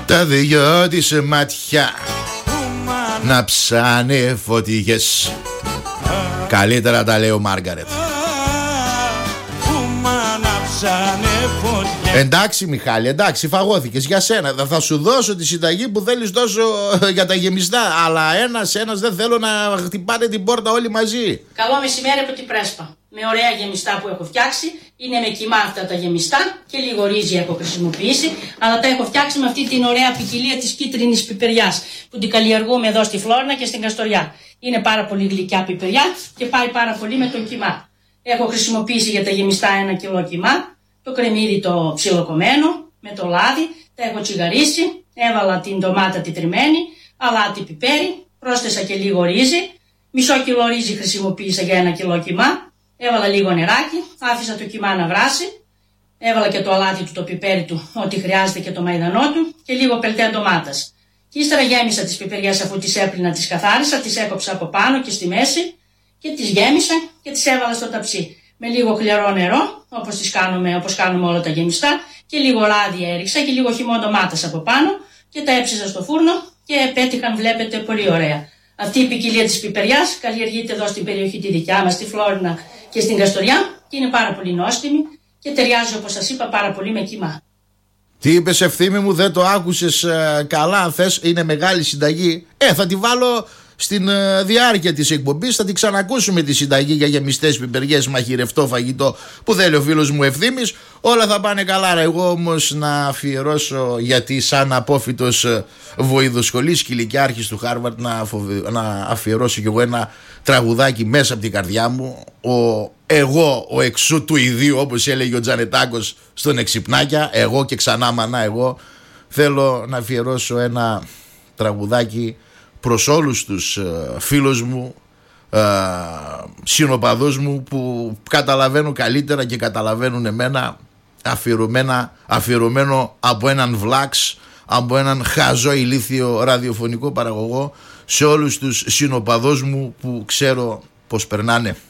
Τα δυο της μάτια να ψάνε φωτιές. Καλύτερα τα λέει ο Μάργαρετ. Εντάξει Μιχάλη, εντάξει, φαγώθηκες για σένα. Θα σου δώσω τη συνταγή που θέλεις τόσο για τα γεμιστά. Αλλά ένας δεν θέλω να χτυπάνε την πόρτα όλοι μαζί. Καλό μεσημέρι από την Πρέσπα. Με ωραία γεμιστά που έχω φτιάξει. Είναι με κιμά αυτά τα γεμιστά και λίγο ρύζι έχω χρησιμοποιήσει. Αλλά τα έχω φτιάξει με αυτή την ωραία ποικιλία της κίτρινης πιπεριάς που την καλλιεργούμε εδώ στη Φλόρινα και στην Καστοριά. Είναι πάρα πολύ γλυκιά πιπεριά και πάει πάρα πολύ με τον κιμά. Έχω χρησιμοποιήσει για τα γεμιστά 1 κιλό κιμά. Το κρεμμύδι το ψιλοκομμένο με το λάδι, τα έχω τσιγαρίσει, έβαλα την ντομάτα τη τριμμένη, αλάτι πιπέρι, πρόσθεσα και λίγο ρύζι, μισό κιλό ρύζι χρησιμοποίησα για 1 κιλό κιμά, έβαλα λίγο νεράκι, άφησα το κιμά να βράσει, έβαλα και το αλάτι του, το πιπέρι του, ό,τι χρειάζεται και το μαϊδανό του και λίγο πελτέ ντομάτας. Και ύστερα γέμισα τις πιπεριές αφού τις έπλυνα, τις καθάρισα, τις έκοψα από πάνω και στη μέση και τις γέμισα και τις έβαλα στο ταψί. Με λίγο χλιαρό νερό, όπως κάνουμε όλα τα γεμιστά, και λίγο λάδι έριξα και λίγο χυμό ντομάτας από πάνω και τα έψιζα στο φούρνο και πέτυχαν, βλέπετε, πολύ ωραία. Αυτή η ποικιλία της πιπεριάς καλλιεργείται εδώ στην περιοχή τη δικιά μας, στη Φλόρινα και στην Καστοριά και είναι πάρα πολύ νόστιμη και ταιριάζει, όπως σας είπα, πάρα πολύ με κιμά. Τι είπες Ευθύμη μου, δεν το άκουσες καλά? Αν θες, είναι μεγάλη συνταγή. Θα τη βάλω στην διάρκεια της εκπομπής, θα την ξανακούσουμε τη συνταγή για γεμιστές πιπεριές, μαχηρευτό φαγητό που θέλει ο φίλος μου Ευθύμης. Όλα θα πάνε καλά. Εγώ όμως να αφιερώσω, γιατί σαν απόφοιτος βοηδοσχολής και ηλικιάρχης του Χάρβαρτ να αφιερώσω κι εγώ ένα τραγουδάκι μέσα από την καρδιά μου. Ο εξού του ιδίου, όπως έλεγε ο Τζανετάκος στον Εξυπνάκια, εγώ και ξανά μανά εγώ, θέλω να αφιερώσω ένα τραγουδάκι προς όλους τους φίλους μου, συνοπαδούς μου που καταλαβαίνουν καλύτερα και καταλαβαίνουν εμένα, αφιερωμένο από έναν βλάξ, από έναν χαζό ηλίθιο ραδιοφωνικό παραγωγό, σε όλους τους συνοπαδούς μου που ξέρω πως περνάνε.